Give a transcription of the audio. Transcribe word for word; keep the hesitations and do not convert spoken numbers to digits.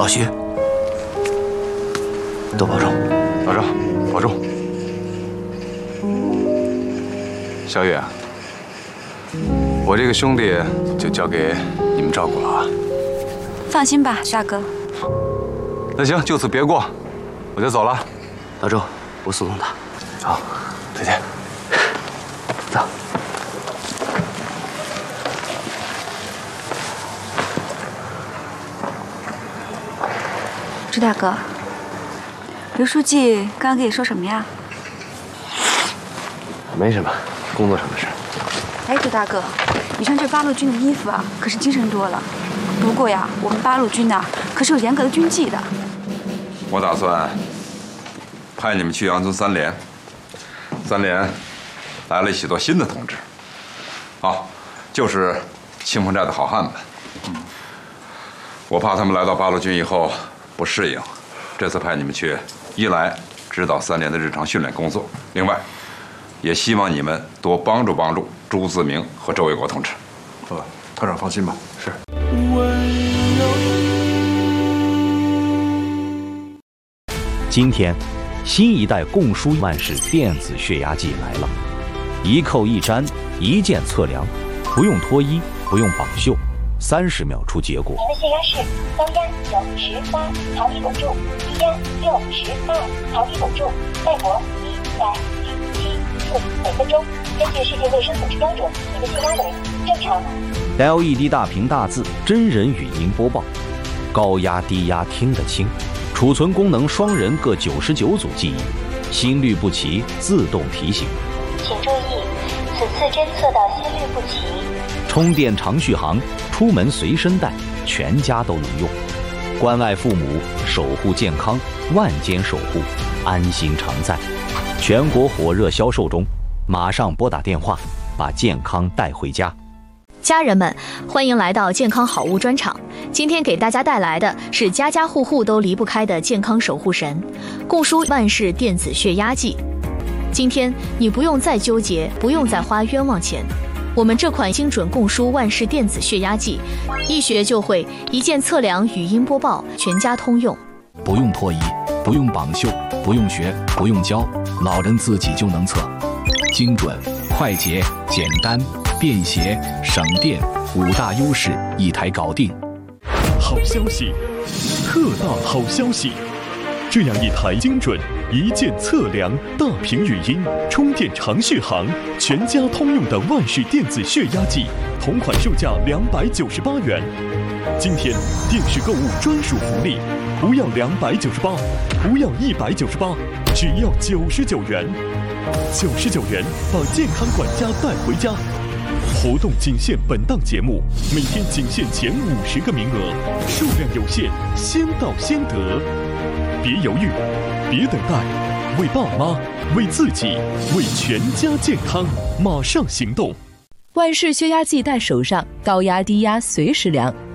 徐，多保重， 保重，保重。小雨啊，我这个兄弟就交给你们照顾了啊。 放心吧，徐大哥。 那行，就此别过，我就走了。 老周，我送送他。 好，再见。 走。 朱大哥，刘书记刚刚跟你说什么呀？ 没什么，工作上的事。 哎，朱大哥，你穿这八路军的衣服啊，可是精神多了。不过呀，我们八路军呐，可是有严格的军纪的。 我打算派你们去杨村三连，三连来了许多新的同志，好，就是清风寨的好汉们。嗯，我怕他们来到八路军以后不适应，这次派你们去，一来指导三连的日常训练工作，另外，也希望你们多帮助帮助朱自明和周卫国同志。 呃，团长放心吧。是。 今天，新一代供书万世电子血压计来了，一扣一粘，一键测量，不用脱衣，不用绑袖，三十秒出结果。 您的血压是高压九十八，毫米汞柱；低压六十二，毫米汞柱。脉搏一百一七次每分钟。根据世界卫生组织标准，您的血压为正常。 L E D 大屏大字，真人语音播报，高压低压听得清。储存功能双人各九十九组记忆，心率不齐自动提醒。 请注意，此次侦测到心率不齐。 充电长续航，出门随身带，全家都能用。关爱父母，守护健康，万间守护，安心常在。全国火热销售中，马上拨打电话，把健康带回家。 家人们，欢迎来到健康好物专场。今天给大家带来的是家家户户都离不开的健康守护神——供书万世电子血压计。今天你不用再纠结，不用再花冤枉钱。我们这款精准供书万世电子血压计，一学就会，一键测量，语音播报，全家通用。 不用脱衣，不用绑袖，不用学，不用教，老人自己就能测，精准、快捷、简单、便携、省电，五大优势一台搞定。 好消息，特大好消息！这样一台精准、一键测量、大屏语音、充电长续航、全家通用的万世电子血压计，同款售价两百九十八元。今天电视购物专属福利，不要两百九十八，不要一百九十八，只要九十九元。九十九元把健康管家带回家。活动仅限本档节目，每天仅限前五十个名额，数量有限，先到先得。别犹豫，别等待，为爸妈，为自己，为全家健康，马上行动！ 万世血压计带手上，高压低压随时量。